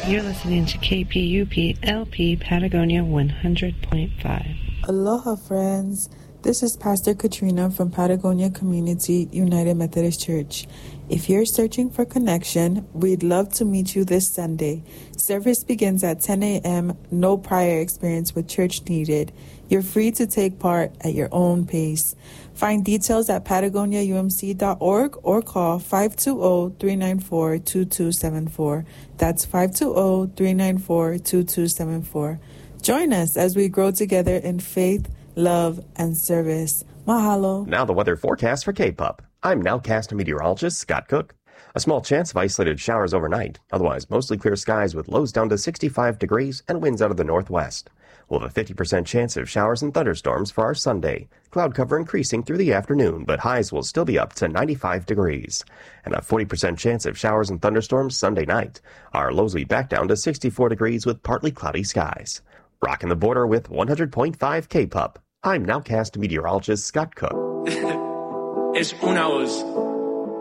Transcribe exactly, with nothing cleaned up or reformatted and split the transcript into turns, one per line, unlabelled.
You're listening to K P U P L P Patagonia one hundred point five.
Aloha, friends. This is Pastor Katrina from Patagonia Community United Methodist Church. If you're searching for connection, we'd love to meet you this Sunday. Service begins at ten a.m., no prior experience with church needed. You're free to take part at your own pace. Find details at patagonia u m c dot org or call five two zero, three nine four, two two seven four. That's five two zero, three nine four, two two seven four. Join us as we grow together in faith, love, and service. Mahalo.
Now the weather forecast for K-Pup. I'm nowcast meteorologist Scott Cook. A small chance of isolated showers overnight. Otherwise, mostly clear skies with lows down to sixty-five degrees and winds out of the northwest. We'll have a fifty percent chance of showers and thunderstorms for our Sunday. Cloud cover increasing through the afternoon, but highs will still be up to ninety-five degrees. And a forty percent chance of showers and thunderstorms Sunday night. Our lows will be back down to sixty-four degrees with partly cloudy skies. Rocking the border with one hundred point five K-Pup. I'm nowcast meteorologist Scott Cook.
Es una voz.